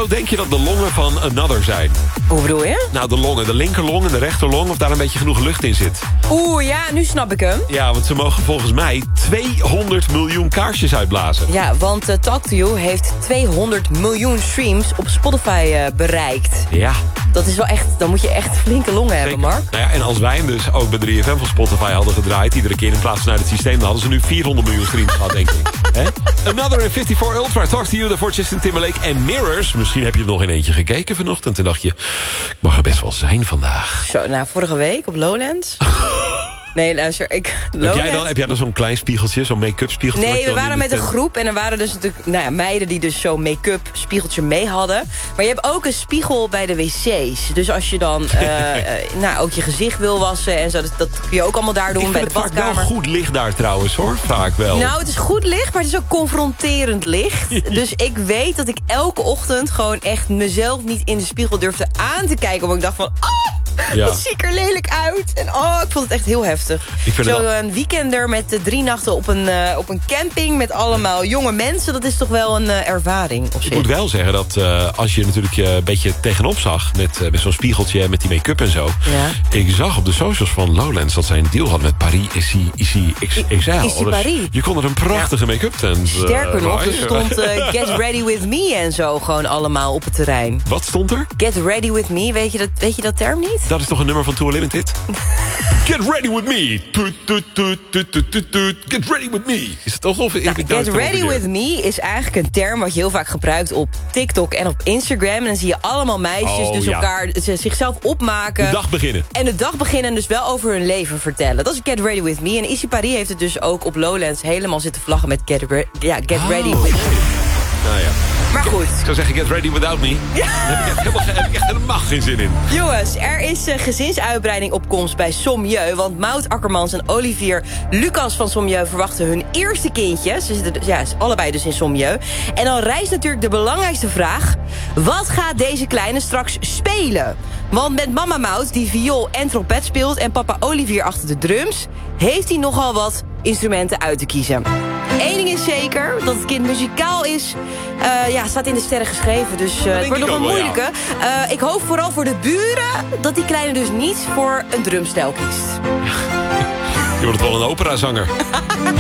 groot denk je dat de longen van Another zijn? Hoe bedoel je? Nou, de longen. De linkerlong en de rechterlong. Of daar een beetje genoeg lucht in zit. Oeh, ja, nu snap ik hem. Ja, want ze mogen volgens mij 200 miljoen kaarsjes uitblazen. Ja, want Talk To You heeft 200 miljoen streams op Spotify bereikt. Ja. Dat is wel echt, dan moet je echt flinke longen hebben, Mark. Nou ja, en als wij hem dus ook bij 3FM van Spotify hadden gedraaid... iedere keer in plaats van uit het systeem... dan hadden ze nu 400 miljoen streams gehad, denk ik. Hè? Another in 54 Ultra, Talk To You, daarvoor Justin Timberlake en Mirrors. Misschien heb je er nog in eentje gekeken vanochtend... en dacht je, ik mag er best wel zijn vandaag. Zo, nou, vorige week op Lowlands... Nee, luister, Heb jij dan zo'n klein spiegeltje, zo'n make-up spiegeltje? Nee, we waren met een groep en er waren dus natuurlijk meiden die dus zo'n make-up spiegeltje mee hadden. Maar je hebt ook een spiegel bij de wc's. Dus als je dan ook je gezicht wil wassen en zo, dat kun je ook allemaal daar doen bij de badkamer. Ik vind het vaak wel goed licht daar trouwens, hoor. Vaak wel. Nou, het is goed licht, maar het is ook confronterend licht. Dus ik weet dat ik elke ochtend gewoon echt mezelf niet in de spiegel durfde aan te kijken. Want ik dacht van, ja. Wat zie ik er lelijk uit. En ik vond het echt heel heftig. Zo'n weekender met 3 nachten op een camping met allemaal jonge mensen. Dat is toch wel een ervaring op zich. Ik moet wel zeggen dat als je natuurlijk een beetje tegenop zag... met zo'n spiegeltje en met die make-up en zo... Ja. Ik zag op de socials van Lowlands dat zij een deal had met Paris Ici XL. Paris. Je kon er een prachtige make-up tent. Sterker nog, er stond Get Ready With Me en zo gewoon allemaal op het terrein. Wat stond er? Get Ready With Me, weet je dat term niet? Dat is toch een nummer van Tour Limited? Get ready with me. Get ready with me. Is het toch of Get ready with me is eigenlijk een term wat je heel vaak gebruikt op TikTok en op Instagram. En dan zie je allemaal meisjes elkaar zichzelf opmaken. De dag beginnen. En de dag beginnen en dus wel over hun leven vertellen. Dat is Get Ready With Me. En Issy Paris heeft het dus ook op Lowlands helemaal zitten vlaggen met Get Ready With Me. Nou ja. Maar goed. Ik zou zeggen, get ready without me. Daar heb ik echt helemaal geen zin in. Jongens, er is gezinsuitbreiding op komst bij Sommieu. Want Maud Akkermans en Olivier Lucas van Sommieu verwachten hun eerste kindje. Ze zitten allebei dus in Sommieu. En dan rijst natuurlijk de belangrijkste vraag. Wat gaat deze kleine straks spelen? Want met mama Maud, die viool en trompet speelt... en papa Olivier achter de drums... heeft hij nogal wat instrumenten uit te kiezen. Eén ding is zeker, dat het kind muzikaal is... staat in de sterren geschreven, dus het wordt nog een moeilijke. Ja. Ik hoop vooral voor de buren dat die kleine dus niet voor een drumstel kiest. Je wordt wel een operazanger.